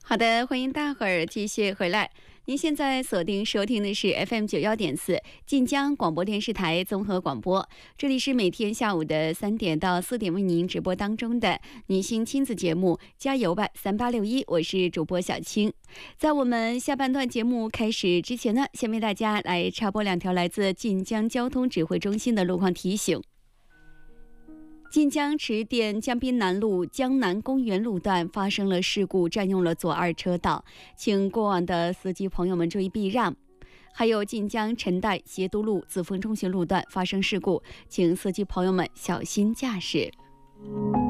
好的，欢迎大伙儿继续回来。您现在锁定收听的是 FM91.4晋江广播电视台综合广播，这里是每天下午的3点到4点为您直播当中的女性亲子节目《加油吧3861》，我是主播小青。在我们下半段节目开始之前呢，先为大家来插播2条来自晋江交通指挥中心的路况提醒。晋江池店江滨南路江南公园路段发生了事故，占用了左2车道，请过往的司机朋友们注意避让。还有晋江陈岱协都路紫峰中学路段发生事故，请司机朋友们小心驾驶。